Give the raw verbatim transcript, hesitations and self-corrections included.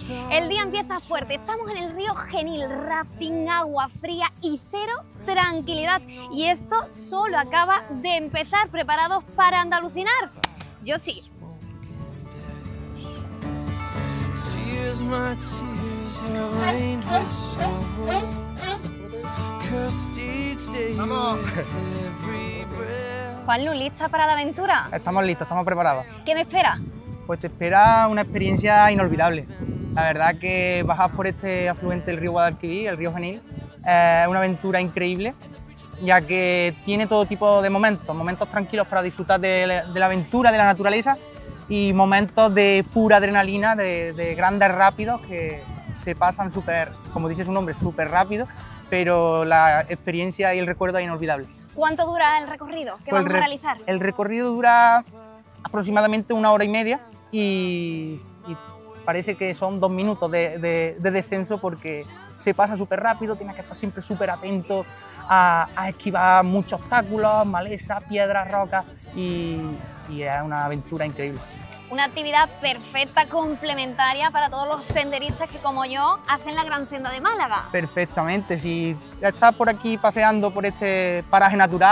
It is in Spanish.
El día empieza fuerte, estamos en el río Genil, rafting, agua fría y cero tranquilidad. Y esto solo acaba de empezar, ¿preparados para andalucinar? Yo sí. ¡Vamos! Juanlu, ¿lista para la aventura? Estamos listos, estamos preparados. ¿Qué me espera? Pues te espera una experiencia inolvidable. La verdad que bajar por este afluente del río Guadalquivir, el río Genil, es una aventura increíble, ya que tiene todo tipo de momentos, momentos tranquilos para disfrutar de la, de la aventura, de la naturaleza, y momentos de pura adrenalina, de, de grandes rápidos que se pasan súper, como dice su nombre, súper rápido, pero la experiencia y el recuerdo es inolvidable. ¿Cuánto dura el recorrido que Pues vamos el re- a realizar? El recorrido dura aproximadamente una hora y media y, y parece que son dos minutos de, de, de descenso porque se pasa súper rápido, tienes que estar siempre súper atento a, a esquivar muchos obstáculos, maleza, piedras, rocas y, y es una aventura increíble. Una actividad perfecta, complementaria para todos los senderistas que, como yo, hacen la Gran Senda de Málaga. Perfectamente, si estás por aquí paseando por este paraje natural,